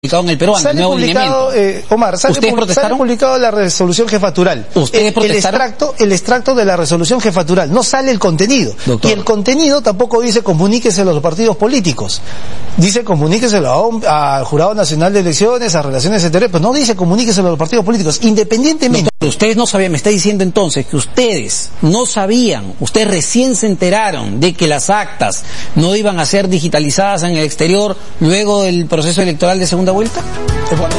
en el Perú, sale nuevo publicado, Omar, sale publicado la resolución jefatural. ¿Ustedes protestaron? El extracto de la resolución jefatural, no sale el contenido. Doctor. Y el contenido tampoco dice comuníqueselo a los partidos políticos. Dice comuníqueselo al Jurado Nacional de Elecciones, a Relaciones Exteriores, pero no dice comuníqueselo a los partidos políticos, independientemente. Doctor, ustedes no sabían, me está diciendo entonces que ustedes no sabían, ustedes recién se enteraron de que las actas no iban a ser digitalizadas en el exterior luego del proceso electoral de segunda vuelta.